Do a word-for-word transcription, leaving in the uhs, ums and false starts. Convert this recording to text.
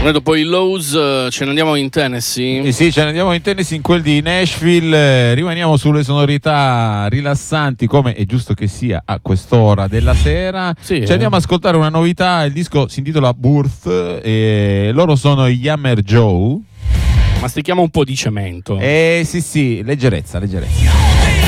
Noi dopo i Lowe's uh, ce ne andiamo in Tennessee. Eh sì, ce ne andiamo in Tennessee, in quel di Nashville. Rimaniamo sulle sonorità rilassanti, come è giusto che sia a quest'ora della sera. Sì, ci eh. andiamo a ascoltare una novità. Il disco si intitola Birth e loro sono i Yammer Joe. Mastichiamo un po' di cemento. Eh sì sì, leggerezza, leggerezza.